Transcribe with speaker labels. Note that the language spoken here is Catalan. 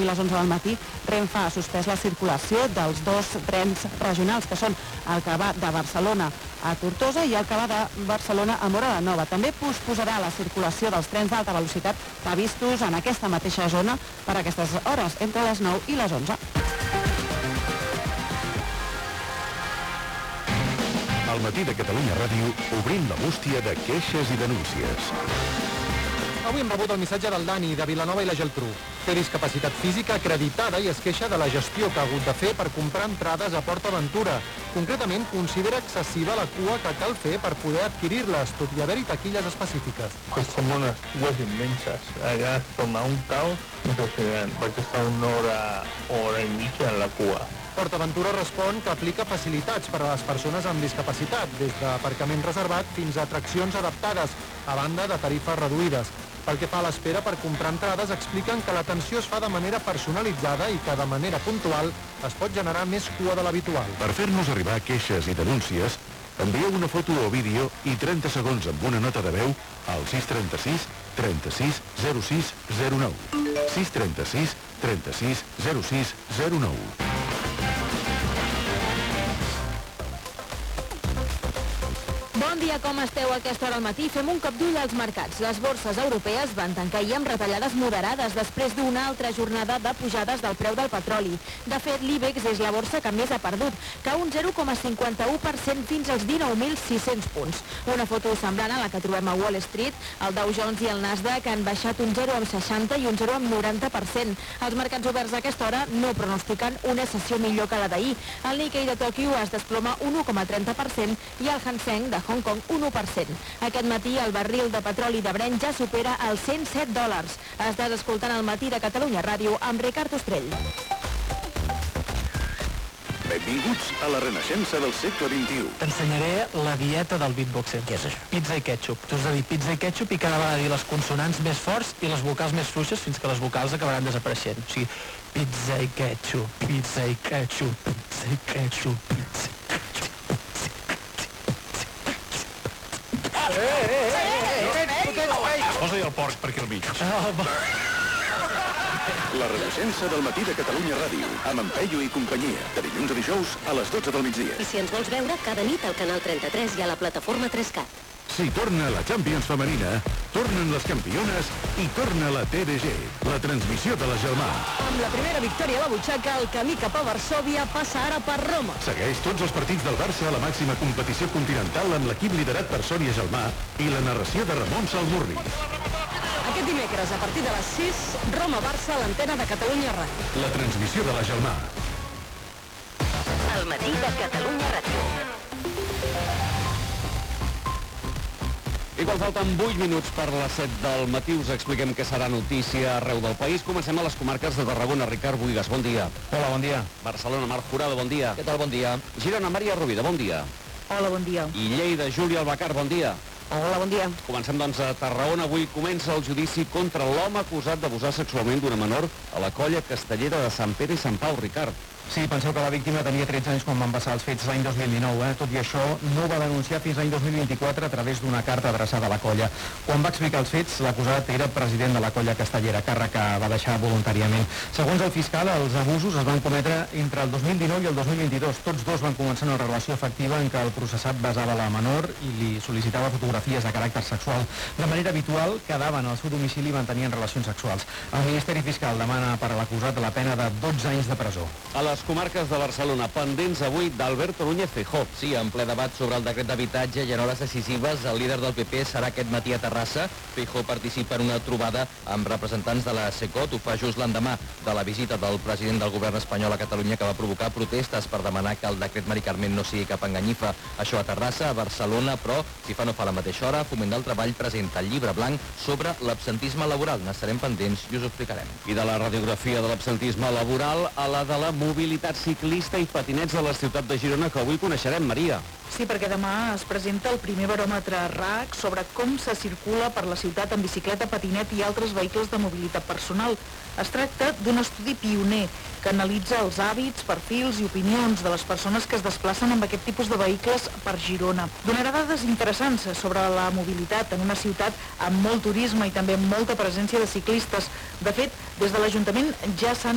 Speaker 1: les 11 del matí, Renfe ha suspès la circulació dels 2 trens regionals, que són el que va de Barcelona a Tortosa i el que va de Barcelona a Móra la Nova. També posposarà la circulació dels trens d'alta velocitat previstos en aquesta mateixa zona per aquestes hores, entre les 9 i les 11.
Speaker 2: Al matí de Catalunya Ràdio obrim la bústia de queixes i denúncies.
Speaker 3: Avui hem rebut el missatge del Dani, de Vilanova i la Geltrú. Té discapacitat física acreditada i es queixa de la gestió que ha hagut de fer per comprar entrades a Port Aventura. Concretament, considera excessiva la cua que cal fer per poder adquirir-les, tot i haver-hi taquilles específiques.
Speaker 4: Pues son unas cues inmensas. Allá es torna un caos impresionante. Vaig estar una hora i mitja en la cua.
Speaker 3: Port Aventura respon que aplica facilitats per a les persones amb discapacitat, des d'aparcament reservat fins a atraccions adaptades, a banda de tarifes reduïdes. Pel que fa a l'espera per comprar entrades, expliquen que l'atenció es fa de manera personalitzada i que de manera puntual es pot generar més cua de l'habitual.
Speaker 2: Per fer-nos arribar queixes i denúncies, envieu una foto o vídeo i 30 segons amb una nota de veu al 636 36 06 09. 636 36 06 09.
Speaker 5: Bon dia, com esteu a aquesta hora al matí? Fem un cop d'ull als mercats. Les borses europees van tancar ahir amb retallades moderades després d'una altra jornada de pujades del preu del petroli. De fet, l'IBEX és la borsa que més ha perdut, que un 0,51% fins als 19.600 punts. Una foto semblant a la que trobem a Wall Street, el Dow Jones i el Nasdaq han baixat un 0,60 i un 0,90%. Els mercats oberts a aquesta hora no pronostiquen una sessió millor que la d'ahir. El Nikkei de Tòquio es desploma un 1,30% i el Hang Seng de Hong Kong un 1%. Aquest matí el barril de petroli de Brent ja supera els $107. Estàs escoltant el matí de Catalunya Ràdio amb Ricard Ostrell.
Speaker 2: Benvinguts a la renaixença del segle XXI.
Speaker 6: T'ensenyaré la dieta del beatboxer. Què és això? Pizza i ketchup. Tu has de dir pizza i ketchup i cada vegada dir les consonants més forts i les vocals més fluixes fins que les vocals acabaran desapareixent. O sigui, pizza i ketchup, pizza i ketchup, pizza i ketchup, pizza i ketchup.
Speaker 2: Posa-hi el porc per aquí al mig. La renaixença del matí de Catalunya Ràdio, amb en Peyu i companyia, de dilluns a dijous a les 12 del migdia.
Speaker 7: I si ens vols veure, cada nit al canal 33 i a la plataforma 3Cat.
Speaker 2: Si torna la Champions femenina, tornen les campiones i torna la TDG, la transmissió de la Gelmà.
Speaker 1: Amb la primera victòria a la butxaca, el camí cap a Varsòvia passa ara per Roma.
Speaker 2: Segueix tots els partits del Barça a la màxima competició continental amb l'equip liderat per Sònia Gelmà i la narració de Ramon Salmurri.
Speaker 1: Aquest dimecres, a partir de les 6, Roma-Barça a l'antena de Catalunya Ràdio.
Speaker 2: La transmissió de la Gelmà.
Speaker 7: El matí de Catalunya Ràdio.
Speaker 8: Igual falten 8 minuts per les 7 del matí. Us expliquem què serà notícia arreu del país. Comencem a les comarques de Tarragona. Ricard Buigas, bon dia.
Speaker 6: Hola, bon dia.
Speaker 8: Barcelona, Marc Jurado, bon dia.
Speaker 9: Què tal, bon dia?
Speaker 8: Girona, Maria Rovira, bon dia.
Speaker 1: Hola, bon dia.
Speaker 8: I Lleida, Júlia Albacar, bon dia.
Speaker 1: Hola, bon dia.
Speaker 8: Comencem, doncs, a Tarragona. Avui comença el judici contra l'home acusat d'abusar sexualment d'una menor a la colla castellera de Sant Pere i Sant Pau, Ricard.
Speaker 6: Sí, penseu que la víctima tenia 13 anys quan van passar els fets l'any 2019. Tot i això, no va denunciar fins l'any 2024 a través d'una carta adreçada a la colla. Quan va explicar els fets, l'acusat era president de la colla castellera, càrrec que va deixar voluntàriament. Segons el fiscal, els abusos es van cometre entre el 2019 i el 2022. Tots dos van començar una relació afectiva en què el processat besava la menor i li sol·licitava fotografies de caràcter sexual. De manera habitual, quedaven al seu domicili i mantenien relacions sexuals. El Ministeri Fiscal demana per a l'acusat la pena de 12 anys de presó.
Speaker 8: A les comarques de Barcelona, pendents avui d'Alberto Núñez Feijóo.
Speaker 9: Sí, en ple debat sobre el decret d'habitatge i en hores decisives, el líder del PP serà aquest matí a Terrassa. Feijóo participa en una trobada amb representants de la SECOT. Ho fa just l'endemà de la visita del president del govern espanyol a Catalunya, que va provocar protestes per demanar que el decret Mari Carmen no sigui cap enganyifa. Això a Terrassa, a Barcelona, però, si fa no fa la mateixa hora, Foment del Treball presenta el llibre blanc sobre l'absentisme laboral. N'estarem pendents i us ho explicarem.
Speaker 8: I de la radiografia de l'absentisme laboral a la de la mobilitat ciclista i patinets de la ciutat de Girona, que avui coneixerem, Maria.
Speaker 10: Sí, perquè demà es presenta el primer baròmetre RAC sobre com se circula per la ciutat en bicicleta, patinet i altres vehicles de mobilitat personal. Es tracta d'un estudi pioner que analitza els hàbits, perfils i opinions de les persones que es desplacen amb aquest tipus de vehicles per Girona. Donarà dades interessants sobre la mobilitat en una ciutat amb molt turisme i també amb molta presència de ciclistes. De fet, des de l'Ajuntament ja s'han